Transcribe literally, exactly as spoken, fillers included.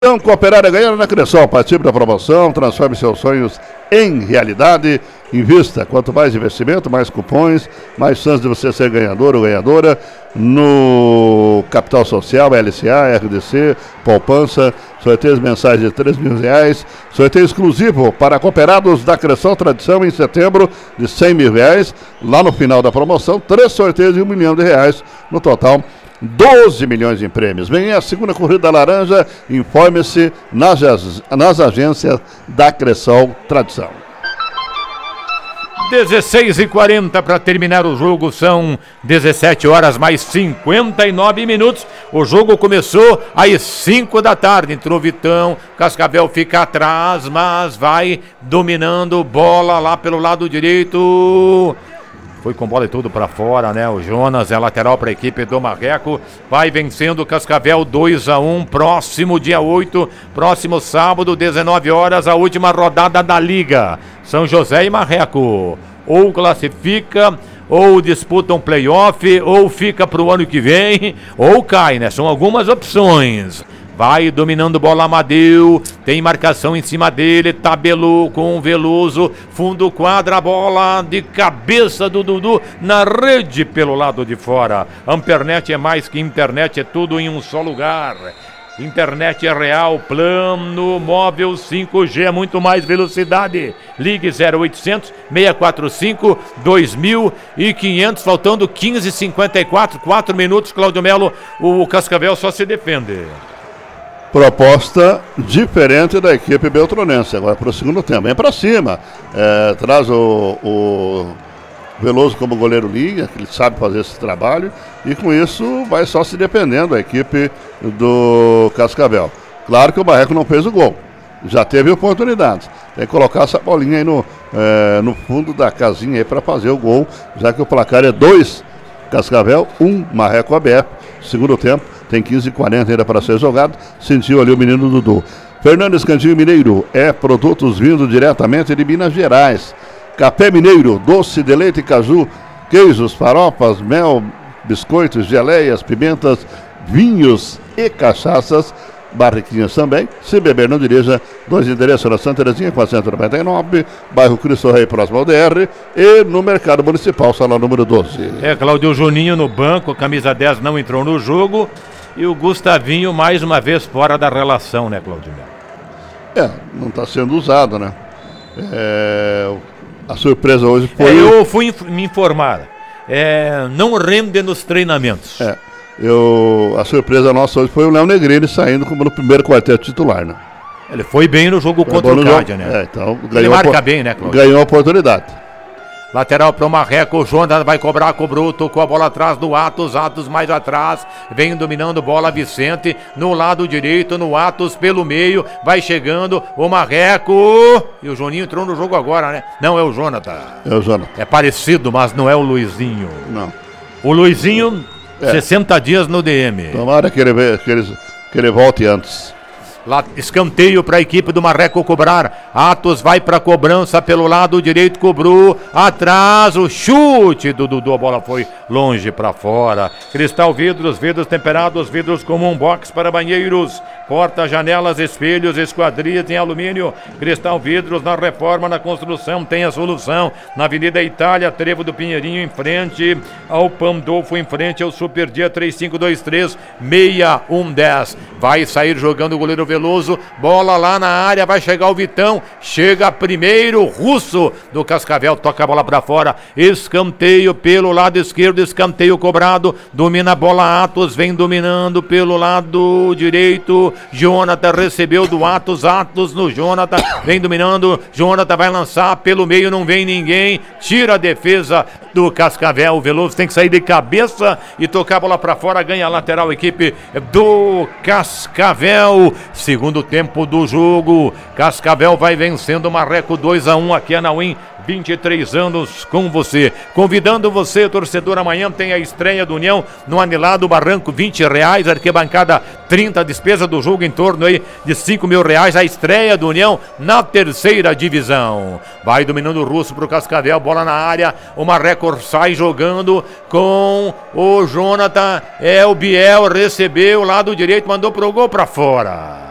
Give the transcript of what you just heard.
Então, cooperar é ganhar na Cressol. Participe da promoção, transforme seus sonhos em realidade. Invista. Quanto mais investimento, mais cupons, mais chances de você ser ganhador ou ganhadora no Capital Social, L C A, R D C, poupança, sorteios mensais de três mil reais, sorteio exclusivo para cooperados da Cressol Tradição em setembro de cem mil reais. Lá no final da promoção, três sorteios de um milhão de reais, no total doze milhões em prêmios. Vem a segunda corrida laranja, informe-se nas, nas agências da Cressol Tradição. dezesseis e quarenta para terminar o jogo, são dezessete horas mais cinquenta e nove minutos. O jogo começou às cinco da tarde. Entrou Vitão, Cascavel fica atrás, mas vai dominando bola lá pelo lado direito. Foi com bola e tudo para fora, né? O Jonas é lateral para a equipe do Marreco. Vai vencendo o Cascavel dois a um. Próximo dia oito, próximo sábado, dezenove horas, a última rodada da Liga. São José e Marreco. Ou classifica, ou disputa um playoff, ou fica para o ano que vem, ou cai, né? São algumas opções. Vai dominando bola Amadeu, tem marcação em cima dele, tabelou com o Veloso, fundo quadra, a bola de cabeça do Dudu na rede pelo lado de fora. Ampernet é mais que internet, é tudo em um só lugar. Internet é real, plano móvel cinco G, é muito mais velocidade. Ligue zero oitocentos, seis quatro cinco, dois mil e quinhentos, faltando quinze e cinquenta e quatro, quatro minutos, Cláudio Melo, o Cascavel só se defende. Proposta diferente da equipe beltronense, agora para o segundo tempo, vem para cima, é, traz o, o Veloso como goleiro linha, que ele sabe fazer esse trabalho, e com isso vai só se dependendo a equipe do Cascavel. Claro que o Marreco não fez o gol, já teve oportunidades, tem que colocar essa bolinha aí no, é, no fundo da casinha aí para fazer o gol, já que o placar é dois Cascavel, um Marreco aberto, segundo tempo. Tem quinze e quarenta ainda para ser jogado. Sentiu ali o menino Dudu. Fernandes Cantinho Mineiro é produtos vindo diretamente de Minas Gerais. Café Mineiro, doce de leite e caju, queijos, farofas, mel, biscoitos, geleias, pimentas, vinhos e cachaças. Barriquinhas também. Se beber, não dirija. Dois endereços na Santa Terezinha, quatrocentos e noventa e nove, bairro Cristo Rei, próximo ao D R, e no Mercado Municipal, sala número doze. É, Claudio Juninho no banco, camisa dez não entrou no jogo. E o Gustavinho mais uma vez fora da relação, né, Claudio? É, não está sendo usado, né? É, a surpresa hoje foi... É, eu fui inf- me informar. É, não rende nos treinamentos. É, eu, a surpresa nossa hoje foi o Léo Negrini saindo como no primeiro quarteto titular, né? Ele foi bem no jogo foi contra o Cádia, né? É, então, ele marca a, bem, né, Claudio? Ganhou a oportunidade. Lateral para o Marreco, o Jonas vai cobrar, cobrou, tocou a bola atrás do Atos, Atos mais atrás, vem dominando bola Vicente, no lado direito, no Atos pelo meio, vai chegando o Marreco, e o Joninho entrou no jogo agora, né? Não, é o Jonathan. É o Jonathan. É parecido, mas não é o Luizinho. Não. O Luizinho, é. sessenta dias no D M. Tomara que ele, que ele, que ele volte antes. Lá, escanteio para a equipe do Marreco cobrar. Atos vai para a cobrança pelo lado direito, cobrou. Atrás, o chute do Dudu. A bola foi longe para fora. Cristal Vidros, vidros temperados, vidros comum, box para banheiros. Porta, janelas, espelhos, esquadrias em alumínio. Cristal Vidros na reforma, na construção, tem a solução. Na Avenida Itália, Trevo do Pinheirinho, em frente ao Pandolfo, em frente ao Super Dia. Três cinco dois três, seis um um zero. Vai sair jogando o goleiro Veloso, bola lá na área, vai chegar o Vitão, chega primeiro, Russo do Cascavel, toca a bola pra fora, escanteio pelo lado esquerdo, escanteio cobrado, domina a bola Atos, vem dominando pelo lado direito, Jonathan recebeu do Atos, Atos no Jonathan, vem dominando, Jonathan vai lançar pelo meio, não vem ninguém, tira a defesa do Cascavel, o Veloso tem que sair de cabeça e tocar a bola pra fora, ganha a lateral a equipe do Cascavel. Segundo tempo do jogo, Cascavel vai vencendo o Marreco dois a um aqui na Win. vinte e três anos com você. Convidando você, torcedor, amanhã tem a estreia do União no Anilado Barranco, vinte reais, arquibancada trinta, despesa do jogo em torno aí de cinco mil reais, a estreia do União na terceira divisão. Vai dominando o Russo pro Cascavel, bola na área, o Marreco sai jogando com o Jonathan, é o Biel, recebeu, lado direito, mandou pro gol pra fora.